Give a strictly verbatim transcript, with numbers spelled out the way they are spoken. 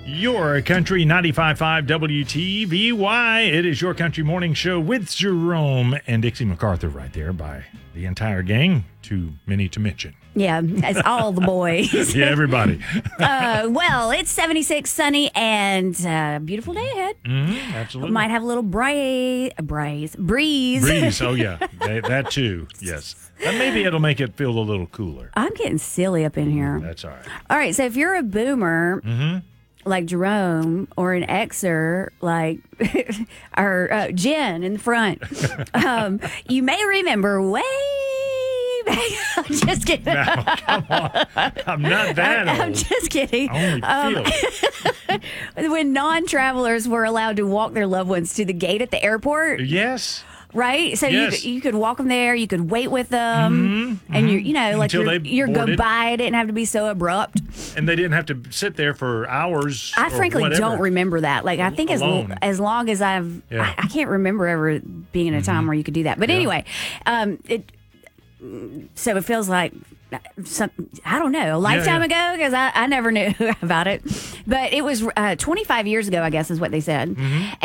Your Country ninety-five point five W T V Y. It is Your Country Morning Show with Jerome and Dixie MacArthur right there by the entire gang. Too many to mention. Yeah, as all the boys. Yeah, everybody. uh, well, it's seventy-six, sunny, and uh, beautiful day ahead. Mm-hmm, absolutely. Might have a little bra- braise, breeze. Breeze, oh yeah, that, that too, yes. And maybe it'll make it feel a little cooler. I'm getting silly up in here. That's all right. All right, so if you're a boomer, Mm-hmm. like Jerome, or an Xer like our uh, Jen in the front, um, you may remember way back. I'm just kidding. No, come on. I'm not that I'm, old. I'm just kidding. I only Um, feel when non-travelers were allowed to walk their loved ones to the gate at the airport, Yes. right? So Yes. you you could walk them there, you could wait with them, Mm-hmm, and you you know like Until your, they your boarded. goodbye didn't have to be so abrupt. And they didn't have to sit there for hours. I or frankly whatever. don't remember that. Like I think as Alone. as long as I've Yeah. I, I can't remember ever being in a time where you could do that. But Yeah. anyway, um, it so it feels like. Some, I don't know, a lifetime yeah. ago because I, I never knew about it. But it was uh, twenty-five years ago, I guess is what they said. Mm-hmm.